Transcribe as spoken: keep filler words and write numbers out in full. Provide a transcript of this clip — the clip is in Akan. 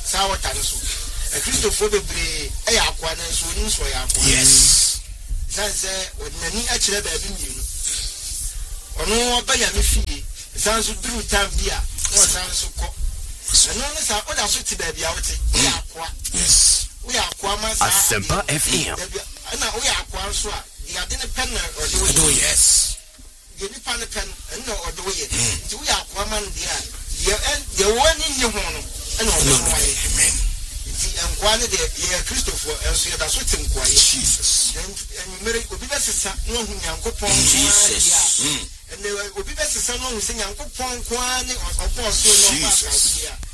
saa wata no so a Christopher bebre e akwa na so ni so ya akwa yes san say onani a kire ba bi mi ono ba ya me fie san so duru time bia o san so ko no no sa o da so ti ba bia wote ya akwa yes we akwa ma sa Asempa F M na we akwa so a ya de ne pen na o de oh yes ye ni pan pen na o de we ti we akwa man dia ye ye woni ni ho no na o de amen ti enkwa ne de ye Christopher enso ye da so ti nkwa ye Jesus en mere obi be sesa no hu Nyankopon Jesus en obi be sesa no hu se Nyankopon kwa ne opo so no ba ka dia